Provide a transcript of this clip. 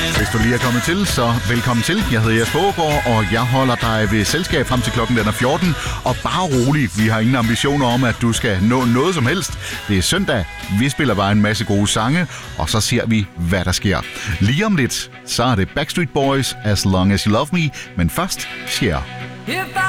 Hvis du lige er kommet til, så velkommen til. Jeg hedder Jesper Aagaard, og jeg holder dig ved selskab frem til klokken den er 14. Og bare rolig, vi har ingen ambitioner om, at du skal nå noget som helst. Det er søndag, vi spiller bare en masse gode sange, og så ser vi, hvad der sker. Lige om lidt, så er det Backstreet Boys, As Long As You Love Me, men først Cher.